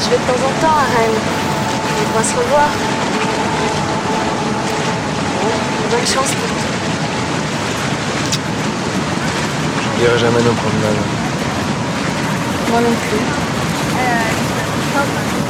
Je vais de temps en temps à Rennes. On pourra se revoir. Bon, bonne chance pour tout. Je n'irai jamais nos promenades. Moi non plus.